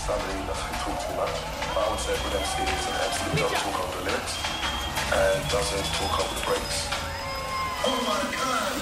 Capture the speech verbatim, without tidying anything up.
somebody doesn't talk too much. But I would say Good M C is an M C who doesn't talk over the lyrics and doesn't talk over the breaks. Oh my God!